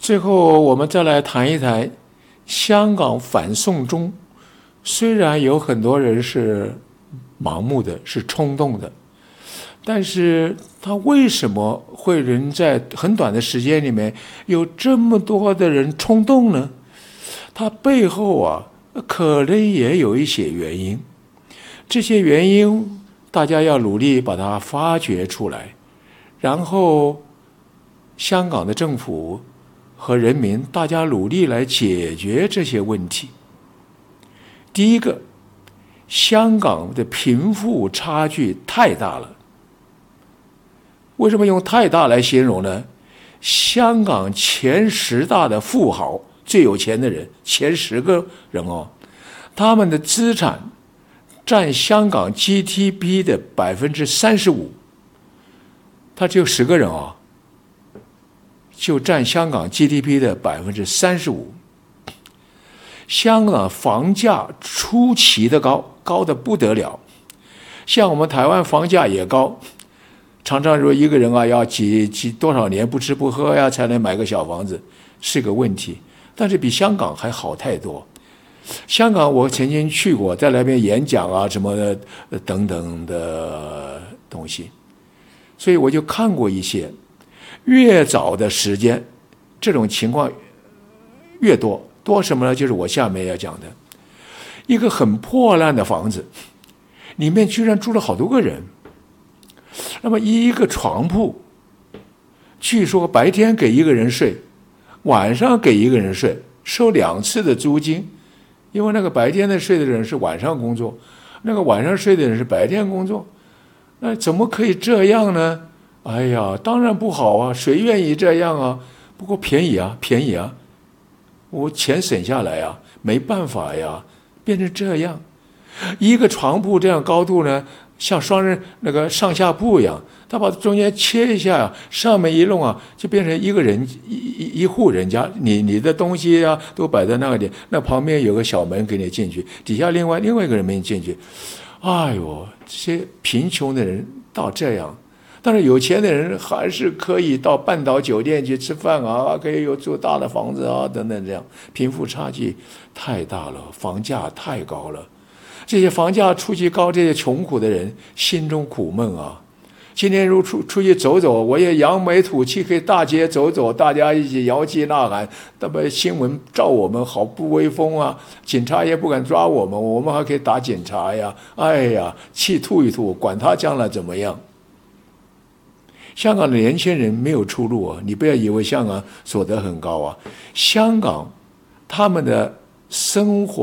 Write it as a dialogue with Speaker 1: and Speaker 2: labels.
Speaker 1: 最后，我们再来谈一谈香港反送中。虽然有很多人是盲目的，是冲动的，但是他为什么会能在很短的时间里面有这么多的人冲动呢？他背后可能也有一些原因。这些原因大家要努力把它发掘出来，然后香港的政府和人民大家努力来解决这些问题。第一个，香港的贫富差距太大了。为什么用太大来形容呢？香港前10大的富豪，最有钱的人，前10个人他们的资产占香港 GDP 的35%，他只有10个人就占香港 GDP 的35%。香港房价出奇的高，高得不得了。像我们台湾房价也高，常常说一个人要多少年不吃不喝才能买个小房子，是个问题。但是比香港还好太多。香港我曾经去过，在那边演讲什么的等等的东西，所以我就看过一些。越早的时间，这种情况越多。多什么呢？就是我下面要讲的，一个很破烂的房子，里面居然住了好多个人。那么一个床铺，据说白天给一个人睡，晚上给一个人睡，收2次的租金。因为那个白天的睡的人是晚上工作，那个晚上睡的人是白天工作，那怎么可以这样呢？哎呀，当然不好啊，谁愿意这样啊？不过便宜啊，我钱省下来没办法呀，变成这样。一个床铺这样高度呢，像双人那个上下铺一样，他把中间切一下上面一弄就变成一个人一户人家，你的东西都摆在那个点，那旁边有个小门给你进去，底下另外一个人没进去。哎呦，这些贫穷的人到这样。但是有钱的人还是可以到半岛酒店去吃饭可以有住大的房子等等，这样贫富差距太大了，房价太高了。这些房价出去高，这些穷苦的人心中苦闷今天如出去走走，我也扬眉吐气，可以大街走走，大家一起摇旗呐喊，那么新闻照我们好不威风警察也不敢抓我们，我们还可以打警察呀！哎呀，气吐一吐，管他将来怎么样。香港的年轻人没有出路你不要以为香港所得很高香港他们的生活